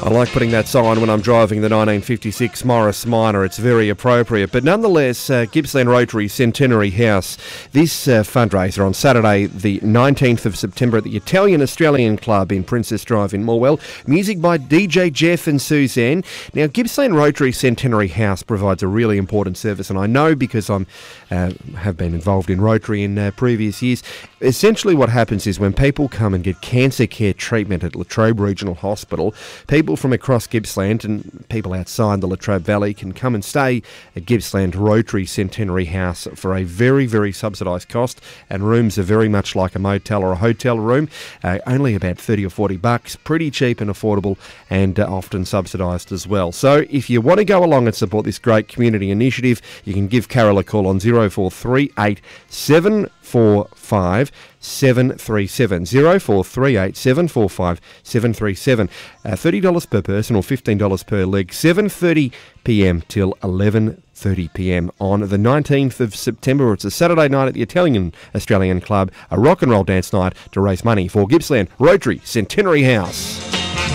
I like putting that sign when I'm driving the 1956 Morris Minor. It's very appropriate. But nonetheless, Gippsland Rotary Centenary House, this fundraiser on Saturday the 19th of September at the Italian-Australian Club in Princess Drive in Morwell. Music by DJ Jeff and Suzanne. Now, Gippsland Rotary Centenary House provides a really important service, and I know because I have been involved in Rotary in previous years. Essentially what happens is when people come and get cancer care treatment at Latrobe Regional Hospital, people from across Gippsland and people outside the Latrobe Valley can come and stay at Gippsland Rotary Centenary House for a very, very subsidised cost, and rooms are very much like a motel or a hotel room, only about $30 or $40, pretty cheap and affordable, and often subsidised as well. So if you want to go along and support this great community initiative, you can give Carol a call on 0438 745 737 0438 745 737. $30 per person or $15 per leg, 7:30 p.m. till 11:30 p.m. on the 19th of September. It's a Saturday night at the Italian-Australian Club, a rock and roll dance night to raise money for Gippsland Rotary Centenary House.